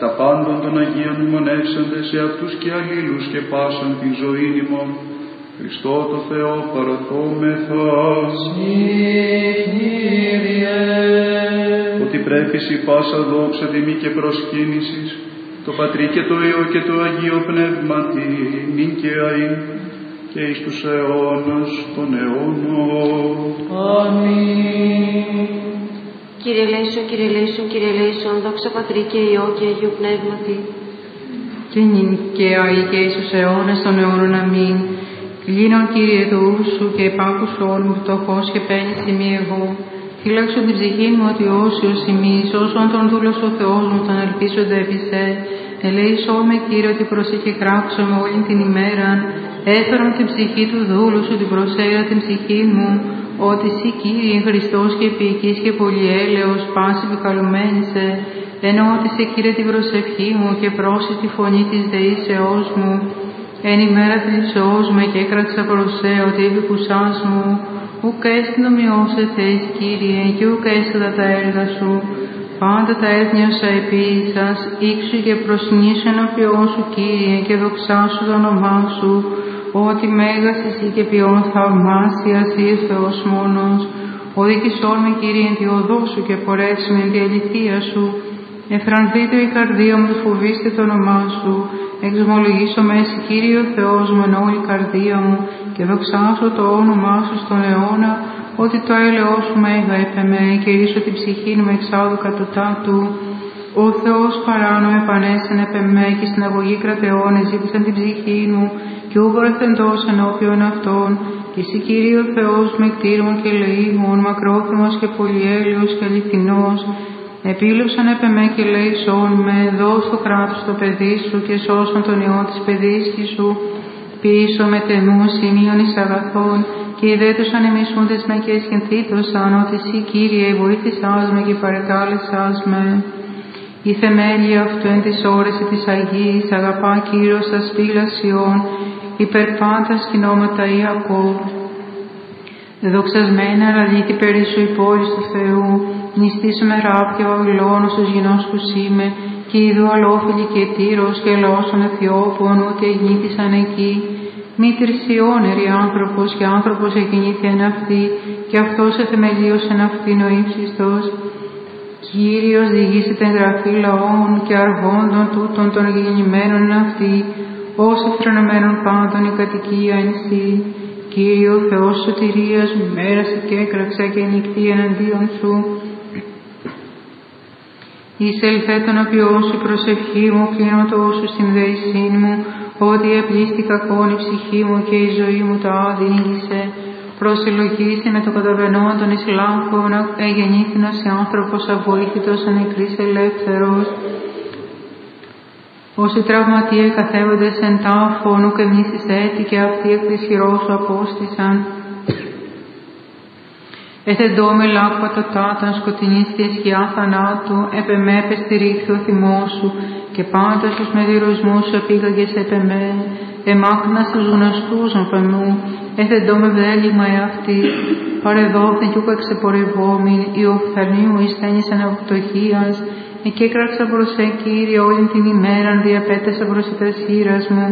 τα πάντων των Αγίων μνημονεύσαντες σε αυτούς και αλλήλους και πάσαν την ζωήν ημών. Χριστό το Θεό παραθόμεθα. Κύριε. Ότι πρέπει η πάσα δόξα, τιμή και προσκύνησης, το Πατρί και το Υιό και το Αγίο Πνεύματι, νυν και αΐ και εις τους αιώνας των αιώνων. Αμήν. Κύριε ελέησον, Κύριε ελέησον, Κύριε ελέησον, δόξα Πατρί και Υιό και Αγίου Πνεύματι. Και νυν και αΐ και εις τους αιώνας των αιώνων. Αμήν. Κλείνον, Κύριε, το ου σου και επάκουσον όλου φτωχός και πένης ημί εγώ. Φύλαξον την ψυχή μου ότι όσιος ημείς, όσον τον δούλος ο Θεός μου, τον ελπίζονται επί σε. Ελέησόν με, Κύριε, ότι προσήκε κράξω με όλη την ημέραν. Έφερον την ψυχή του δούλου σου, την προσέλα την ψυχή μου, ότι εσύ, Κύριε, Χριστός και ποιητής και πολυέλεος, πάση επικαλουμένησε. Ενώ ότι σε, Κύριε, την προσευχή μου και πρόσης τη φωνή της δεήσεώς μου. Εν ημέρα θλίψεώς με και έκραξα προς σε, ότι επικουσάς μου. Ουκ έστειν ομοιώσε θέης, Κύριε, και ουκ έστετα τα έργα σου. Πάντα τα έθνη όσα επίησας, ήξου και προσνήσου ενώπιόν σου, Κύριε, και δοξάσου το όνομά σου, ότι μέγας εσύ και ποιόν θαυμάσιας ή Θεός μόνος. Οδηγησόν με, Κύριε, εν τη οδό σου και πορεύσουμε εν τη αληθεία σου. Εφρανθείτε η καρδία μου, φοβήστε το όνομά σου. Εξομολογήσω με εσύ, Κύριε ο Θεός μου, εν όλη η καρδία μου, και δοξάσω το όνομά σου στον αιώνα, ότι το έλεος σου μέγα έπε με, και ρίσω την ψυχή μου εξάδου κατωτάτου. Ο Θεός παράνω επανέσεν έπε με, και στην αγωγή κρατεώνε ζήτησαν την ψυχή μου, και ου βρεθεντός ενώπιον αυτών. Και εσύ, Κύριε ο Θεός, με κτήρμων και λεήμων, μακρόθυμος και πολυέλεος και αληθινός, επίλεψαν έπε με και λέησόν με, δώσ' το κράτος στο παιδί σου και σώσον τον ιό της παιδίσκης σου. Πίσω με ταινούς σημείων εις αγαθών, και οι δε τους ανεμισούντες με και εσχενθήτωσαν, ότι εσύ, Κύριε, βοήθησάς με και παρεκάλεσάς με. Η θεμέλια αυτού εν της ώρεση της Αγίας, αγαπά Κύριος τα σπήλασιών, υπερπάντα σκηνώματα Ιακώβ. Δοξασμένα αλήθη περί σου η πόλη του Θεού, νηστήσουμε ράπια Βαβυλώνου στους γινώσκους είμαι, και είδου αλόφιλη και Τύρος και λαόσων Αιθιώπων, ούτε εγνήθησαν εκεί. Μήτρης Ιώνερη άνθρωπος και άνθρωπος εγεννήθη εν αυτή, και αυτός εθεμελίωσεν αυτήν ο ύψιστος. Κύριος διηγήσεται εγγραφή λαών και αργόντων τούτων των γεννημένων εν αυτή, ως εφρενωμένων πάντων η κατοικία εν εσύ. Κύριε ο Θεός σωτηρίας μου, μέρασε και έκραξα και νυχτή εναντίον σου. Εισελθέ τον απειό σου προσευχή μου, κλείνω σου στην δεησή μου, ότι επλήστη κακόν η ψυχή μου και η ζωή μου τα άδειγησε. Προσελογήσει με το καταβενόν των Ισλάμφων, εγεννήθηνος η άνθρωπος αβοήθητος, ανεκρής ελεύθερος. Όσοι τραυματίε καθέβοντες εν τάφων, ουκ εμνήσεις έτη, και αυτοί εκ της χειρός σου απόστησαν. Εθεντώ με λάκπα το τάταν, σκοτεινή στη σκιά θανάτου, επ' εμέ πεστηρίχθη ο θυμός σου, και πάντα στους μεδηροσμούς σου επήγαγες επ' εμέ. Εμάκνα στους γνωστούς μου, εθεντώ με βδέλημα εαυτή, παρεδόθεν κι ούκα εξεπορευόμην, η οφθαλμίου εισθένης αναπτωχίας, εκέκραξα προς σε, Κύριε, όλη την ημέραν διαπέτασα προς τα σύρας μου.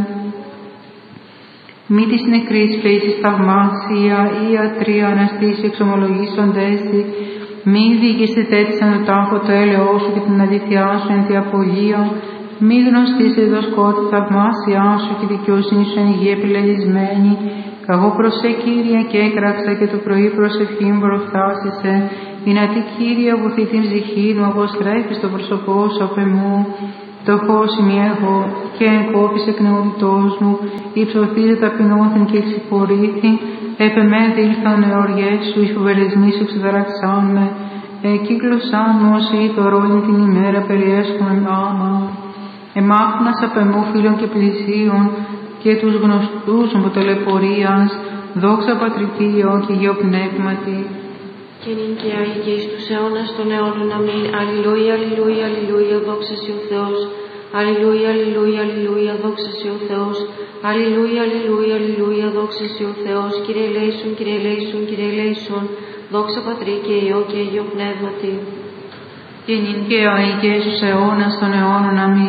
Μη της νεκρής φύσης θαυμάσια, ή ιατρία αναστήσει εξομολογήσοντέσι, μη διηγήσετε τέτοισαν το τάφο το έλεό σου και την αλήθειά σου εν τη απολία, μη γνωστήσει το σκότη θαυμάσια σου και δικαιοσύνη σου εν γη επιλεγισμένη. Καγώ προς σε, Κύριε, και έκραξα και το πρωί προσευχή μου προφθάσισε, δυνατή, Κύριε, βοηθεί την ψυχή μου, αποστρέφεις το πρόσωπό σου απ' εμού. Φτωχός είμαι εγώ, και εγκόπησε εκνεωρητός μου, υψωθείτε ταπεινώθην και εξυπορήθη, επ' εμέ δήλθαν οι οριές σου, οι φοβερισμοί σου ξεδαραξάν με, εκύκλωσάν μου ως ήτωρ όλη την ημέρα περιέσχομαι άμα. Εμάχνας απ' εμού φίλων και πλησίων, και τους γνωστούς μου ταλαιπωρίας, δόξα Πατρική Υιό και Υιό Πνεύματι. Και νυν και αεί και εις τους αιώνας των αιώνων. Αμήν. Αλληλούια, αλληλούια, αλληλούια, δόξα σοι ο Θεός. Αλληλούια, αλληλούια, αλληλούια, δόξα σοι ο Θεός. Αλληλούια, αλληλούια, αλληλούια, δόξα σοι ο Θεός. Κύριε ελέησον, Κύριε ελέησον, Κύριε ελέησον, δόξα Πατρί και Υιό και Υιό Πνεύματι. Και νυν και αεί και εις τους αιώνας των αιώνων. Αμήν.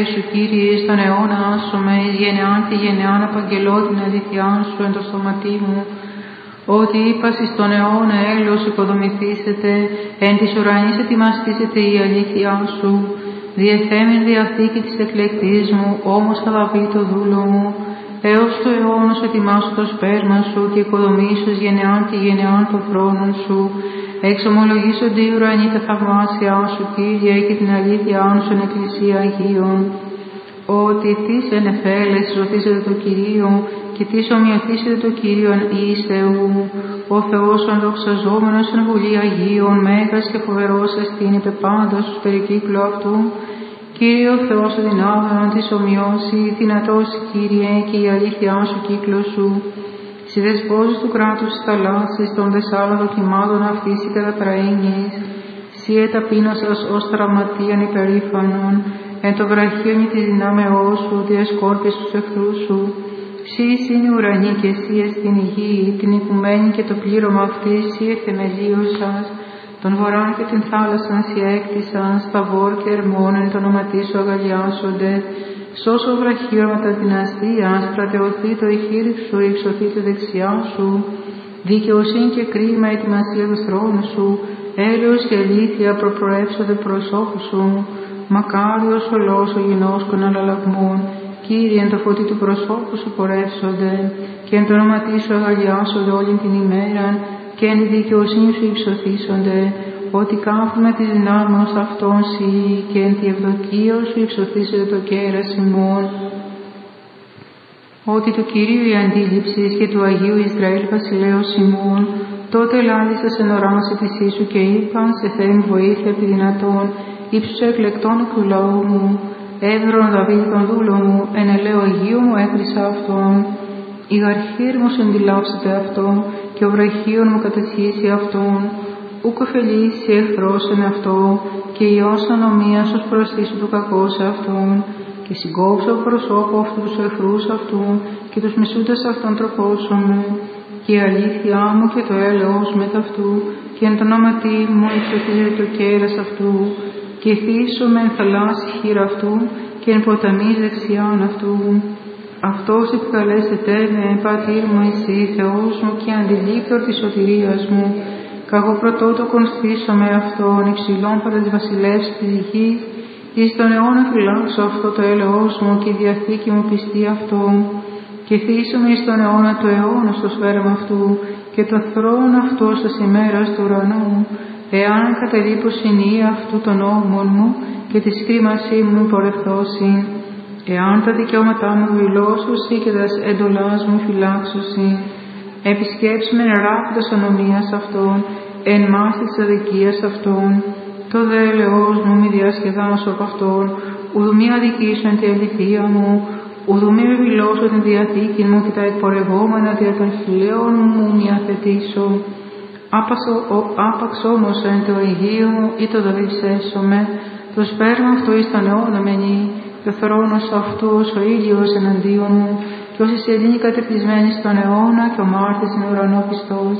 σου, Κύριε, στον αιώνα άσωμε, εις γενεάν και γενεάν απαγγελώ την αλήθειά σου εν το στόματί μου. Ότι είπας εις τον αιώνα έλεος οικοδομηθήσετε, εν της ουρανής ετοιμαστήσετε η αλήθειά σου. Διεθέμην διαθήκη της εκλεκτής μου, όμως θα βαβεί το δούλο μου. Έως το αιώνος ετοιμάσου το σπέρμα σου και οικοδομήσου γενεάν και γενεάν το θρόνο σου. Εξομολογήσονται οι ουρανοί τα θαυμάσια σου, Κύριε, και την αλήθειά σου εν εκκλησία Αγίων. Ότι τις εν εφέλες ρωτήσετε το Κυρίο και τις ομοιωθήσετε το Κύριον εις Θεού. Ο Θεός ο δοξαζόμενος εν βουλή Αγίων, μέγας και φοβερός εστίν επ' πάντως στους περικύκλου αυτού. Κύριε ο Θεός ο δυνάμενον της ομοιώσει, δυνατός Κύριε και η αλήθειά σου κύκλο σου. Συ δεσπόζεις του κράτους της θαλάσσης, των δεσάλων δοκιμάτων αυτής η καταπραήνης. Συ εταπείνωσας ως τραυματίαν υπερήφανον, εν το βραχίον της δυνάμεώς σου, διασκόρπιες τους εχθρούς σου. Συ είναι η ουρανή και εσύ εστιν η γη, την οικουμένη και το πλήρωμα αυτής, συ εθεμελίωσας. Τον βορράν και την θάλασσαν σοι έκτισαν, σταβόρ και ερμών εν το όνοματί σου αγαλιάσονται. Σώσο βραχίων μετά την αστεία, στρατεωθεί το ηχείρι σου, υψωθεί το δεξιά σου. Δικαιοσύνη και κρίμα ετοιμασία του θρόνου σου, έλεος και αλήθεια προπροεύσονται προσώπου σου. Μακάριος ο λαός ο γινώσκων αλλαλαγμών, Κύριε, εν το φωτί του προσώπου σου πορεύσονται, και εν το όνοματί σου αγαλιάσονται όλη την ημέρα, και εν τη δικαιοσύνη σου υψωθήσονται, ότι κάθουμε της δυνάμεως αυτών σοι, και εν τη ευδοκία σου υψωθήσεται το κέρας ημών. Ότι του Κυρίου η αντίληψη και του Αγίου Ισραήλ βασιλέως ημών, τότε ελάλησας εν οράση της ίσου και είπαν σε Θεήν βοήθεια επί δυνατών, ύψους εκλεκτών εκ του λαού μου, έβρον Δαβίδ τον δούλο μου, εν ελαίο Αγίου μου έκρισα αυτόν. Η γαρχήρ μου σου εντυλάψετε αυτόν, και ο βραχίων μου κατασχίσει αυτόν. Ούκ ωφελήσει εχθρός εν αυτό, και ιός ανομίας ως προσθήσου του κακό σε αυτόν. Και συγκόψω προσώπου αυτού τους εχθρούς αυτού, και τους μισούντες αυτόν τροπώσομαι. Και η αλήθειά μου και το έλεος μετ' αυτού, και εν το όνοματί μου υψωθήσεται το κέρας αυτού. Και θύσομαι εν θαλάσσι χείρα αυτού, και εν ποταμής δεξιάν αυτού. Αυτός επικαλέσετε με, Πατήρ μου εσύ, Θεός μου και αντιλήπτορ της σωτηρίας μου. Καγώ πρωτότοκον στήσω με αυτόν, υψηλών παρά της βασιλεύς της γης, εις τον αιώνα φυλάξω αυτό το έλεος μου και η διαθήκη μου πιστεί αυτόν. Και θύσομαι εις τον αιώνα του αιώνα στο σφαίρμα αυτού, και το θρόνο αυτό στις ημέρας του ουρανού, εάν καταλείπω συνεία αυτού των νόμων μου και τη σκρίμασή μου πορευθώσει. Εάν τα δικαιώματά μου δηλώσουσι και τα εντολάς μου φυλάξουσι, επισκέψουμε ράπτος ανομίας αυτών, εν μάχη της αδικίας αυτών, το δε ελεός μου μη διασκεδάσω από αυτόν, ουδου μη αδικήσω εν τη αληθεία μου, ουδου μη βεβηλώσω την διαθήκη μου και τα εκπορευόμενα δια των χιλίων μου μη αθετήσω. Άπαξ όμως εν το Αγίο μου ή το δαβιψέσομαι, το σπέρμα αυτό εις τον αιώνα μενεί, και ο θρόνος αυτού ως ο ήλιος εναντίον μου, και ως η σελήνη κατεπτυσμένη στον αιώνα και ο μάρτης στην ουρανό πιστός.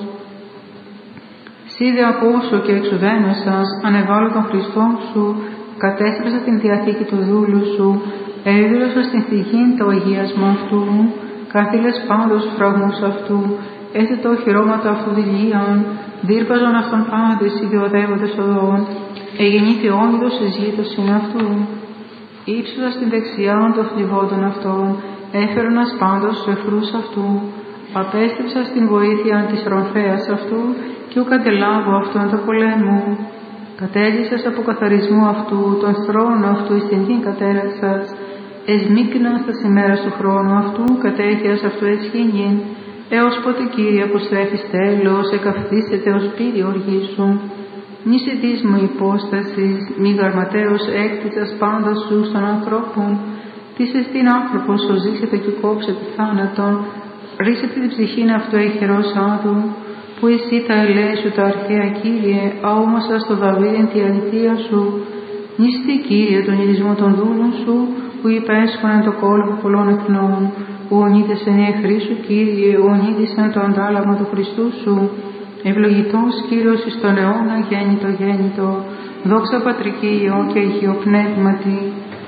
Σίδε απόσω και εξουδένωσας, ανεβάλλω τον Χριστό σου, κατέστρεψα την διαθήκη του δούλου σου, έδωσα στην θυγήν το αγίασμα αυτού, καθήλες πάντως φραγμούς αυτού, έθετο οχυρώματα αυτού δηλίαν, δίρπαζον αυτόν πάντες ιδιοδεύοντες οδών, εγεννήθη όνειδος συζήτωσιν αυτού. Ήψωσα στην δεξιά των φλιβόντων αυτών, έφερνας πάντως στους εχθρούς αυτού, απέστρεψα στην βοήθεια της ρομφέας αυτού, και ου κατελάβω αυτόν το πολέμου. Κατέλυσας από καθαρισμού αυτού, τον θρόνο αυτού εις την γη κατέρασας, εσμίκνας τα ημέρας του χρόνου αυτού, κατέχειας αυτού εσχήνην, έως πότε Κύριε που στρέφεις τέλος, εκαυθήσετε ως πύρη οργή σου. Μη συντής μου υπόστασης, μη γαρματέως έκτισας πάντα σου στον ανθρώπων. Τι σε στην άνθρωπο σου ζήσετε και κόψετε θάνατον, ρίσετε την ψυχήν αυτού εχερός άδου, που εσύ τα ελέησου τα αρχαία Κύριε, αόμασα στο Δαβίδ τη αληθεία σου. Νίστη Κύριε τον ειδισμό των δούλων σου, που υπέσχοναν το κόλπο πολλών εθνών, που ονείδεσεν οι εχθροί σου Κύριε, ονείδησαν το αντάλλαγμα του Χριστού σου. Ευλογητός Κύριος εις τον αιώνα γέννητο, δόξα Πατρική Υιό και Αγίο Πνεύματι.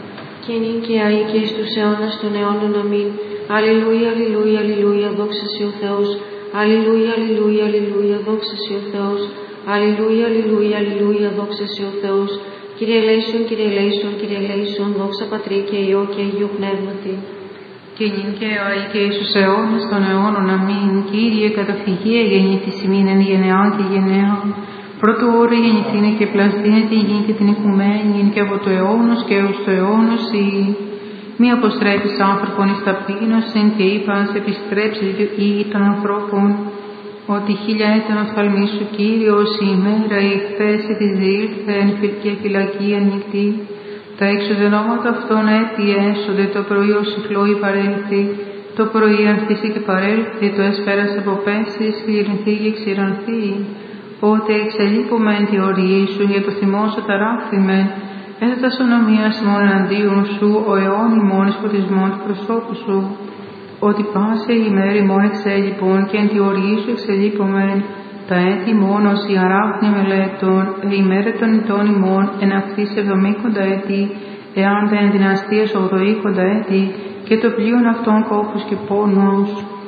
και νυν και αεί και εις τους αιώνας των αιώνων. Αμήν. Αλληλούια, αλληλούια, αλληλούια, δόξα σοι ο Θεός. Αλληλούια, αλληλούια, αλληλούια, δόξα σοι ο Θεός. Αλληλούια, αλληλούια, αλληλούια, δόξα σοι ο Θεός. Κύριε ελέησον, Κύριε ελέησον, Κύριε ελέησον, δόξα Πατρί και Υιό και Αγίου Πνεύματι. Και νυν και αεί και εις τους αιώνας των αιώνων. Αμήν. Κύριε, καταφυγή γεννήθης ημίν εν γενεά και γενναία. Πρώτου ώρου γεννηθήνε και πλαστήνε τη γη και την οικουμένη, και από το αιώνος και έως το αιώνος η. Μη αποστρέφεις άνθρωπον εις ταπείνωσιν και είπας επιστρέψει η των ανθρώπων, ότι 1000 έτη οφθαλμοί σου Κύριος η ημέρα η χθες της διήλθεν και φυλακή ανοιχτή. Τα εξουδενώματα αυτών έτη έσονται, το πρωί ως συφλόη παρέλθει, το πρωί ανθίσει και παρέλθει, το έσπερας αποπέσει, σκληρυνθεί και ξηρανθεί. Ότε εξελείπομεν τη οριή σου, για το θυμό σου ταράχθημεν, έθετα ονομίας μόν εναντίον σου, ο αιώνιμον εις φωτισμόν του προσώπου σου. Ότι πάσε η μέρη μόν εξέλιπον, και εν τη οριή σου εξελείπομεν, τα έτη μόνος η αράχνη μελέτων, η μέρα των ητών ημών, εν αυτής 70 έτη, εάν τα εν δυναστείας 80 έτη, και το πλοίον αυτών κόπους και πόνος.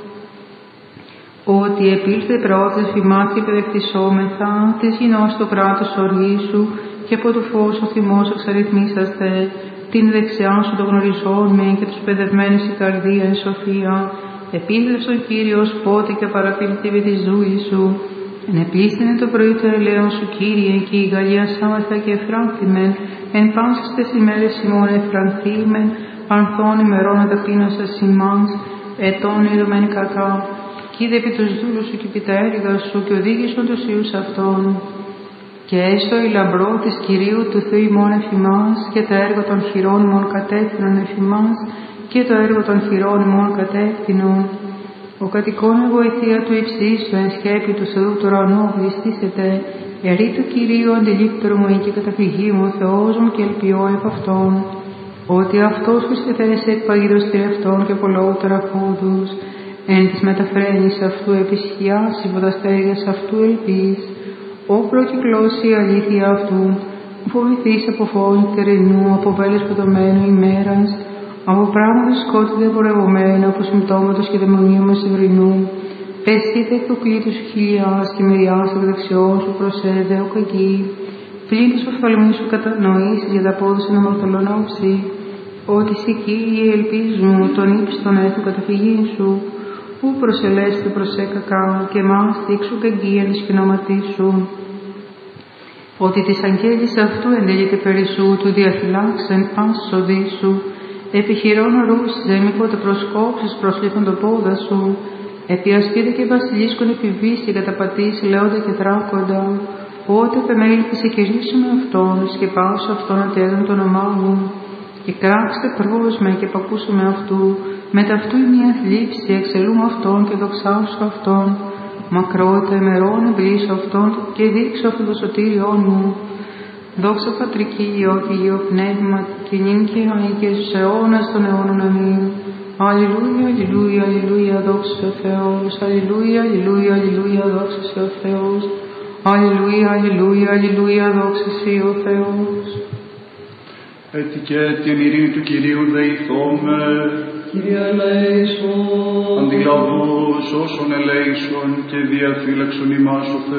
Ότι επήλθε πρώτες φημάθηκε παιδευτισόμεθα, της γινός το κράτος οργήσου, και από το φως ο θυμός εξαριθμίσαστε, την δεξιά σου το γνωριζόμεν και τους παιδευμένους η καρδία η σοφία. Επίδευσε ο Κύριος πότε και παραπήλθη με τη ζούλη σου. Ενεπλήστηνε το πρωί το ελαίον σου Κύριε, και η Γαλλία σάμαθα και εφράνθημεν, εν πάσες τες ημέρες ημών εφρανθήμεν, ανθών ημερών ταπείνωσας ημάς, ετών ειδωμένη κακά. Κι είδε επί τους δούλους σου και επί τα έργα σου, και οδήγησον τους ιούς αυτών. Και έστω η λαμπρό της Κυρίου του Θεού ημών εφημάς, και τα έργα των χειρών ημών κατεύθυνον εφημάς, και το έργο των χειρών ημών κατεύθυνον. Ο κατοικών βοηθεία του υψίστου εν σκέπη του Θεού του ουρανού πληστήσεται, ερή του Κυρίου αντιλήπτερο μου και καταφυγή μου, Θεός μου και ελπιώ επ' αυτόν. Ότι αυτός που στη θέση εκπαγίδος τυρευτών και πολλότερα φόδους, εν της μεταφραίνης αυτού επισχιάς υπό τα στέγες αυτού ελπίς, ο προκυκλώσει η αλήθεια αυτού, φοβηθείς από φόνη τερενού, από βέλης πεδωμένου ημέρας, από πράγματος σκότη δεπορευωμένου, από συμπτώματος και δαιμονίου μεσημβρινού, εσύ δε εκ του κλήτου σου χιλιάς και μεριάς από δεξιών σου προσέδε ο κακή, πλήν τους οφθαλμής σου κατανοήσεις για τα πόδια σου αμαρτωλών όψη, ότι εσύ Κύριε ελπίζουν τον ύψιστον έθου καταφυγή σου, που προσελέστε προς κακά και μας δείξουν καγκίαν της κοινόματής σου. Ότι της αγγέλης αυτού εντελείται περί σου, του διαφυλάξεν πάσος οδή σου, επιχειρών ρούσιζε μήποτε προσκόψεις προσλήφων το πόδα σου, επί ασπίδα και βασιλίσκον επιβήσει καταπατήσει λέοντα και τράκοντα, ότε επεμέλθησε και ρίσουμε αυτόν, σκεπάσω αυτόν ατέδων το όνομά μου, και κράξτε πρόσμε και πακούσουμε αυτού, μετ' αυτού η μία θλίψη εξελούμε αυτόν και δοξάσω αυτόν, μακρότητα ημερών εμπλήσω αυτόν και δείξω αυτό το σωτήριόν μου. Δόξα Πατρική Υιό και Υιό Πνεύμα και νυν και αεί και στους αιώνας των αιώνων. Αμήν. Αλληλούια, αλληλούια, αλληλούια, δόξα ο Θεός. Αλληλούια, αλληλούια, αλληλούια, δόξα ο Θεός. Αλληλούια, αλληλούια, αλληλούια, δόξα ο Θεός. Έτσι και την ειρήνη του Κυρίου δεηθώμε. Κύριε ελέησον. Αντιλαβούς όσων ελέησον και διαφύλαξον ημάς ο Θεός.